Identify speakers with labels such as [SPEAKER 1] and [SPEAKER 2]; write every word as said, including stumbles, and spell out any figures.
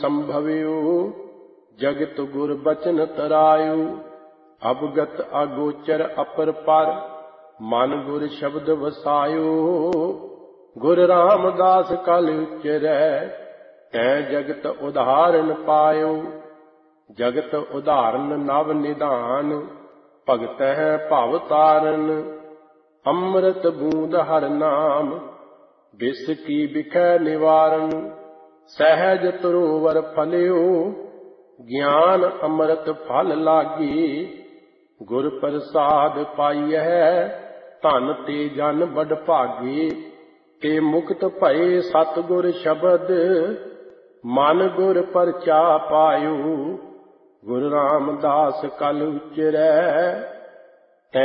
[SPEAKER 1] संभव्यो जगत गुर बचन तरायु। अवगत अगोचर अपर पर मन गुर शब्द वसायो। गुर रामदास कल उचरै तै जगत उदाहरण पायो। जगत उदाहरण नव निधान भगत है भव तारन। अमृत बूंद हर नाम बिस की बिखै निवारण। सहज तरोवर फलियो ज्ञान अमृत फल लागी। गुर प्रसाद पाइयै धन ते जन बड़ भागी। ते मुक्त भये सतगुर शब्द मन गुर परचा पायो। गुरु रामदास कल उचरै